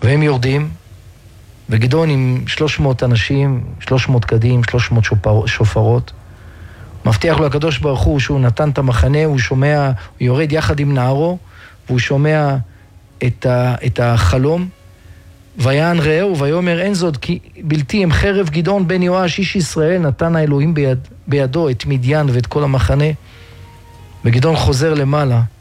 והם יורדים, וגדעון עם 300 אנשים, 300 קדים, 300 שופרות, מבטיח לו הקדוש ברוך הוא שהוא נתן את המחנה, הוא שומע, הוא יורד יחד עם נערו, והוא שומע את החלום, ויען רעהו ויאמר אין זאת כי בלתי עם חרב גדעון בן יואש איש ישראל נתן האלוהים בידו את מדיין ואת כל המחנה. וגדעון חוזר למעלה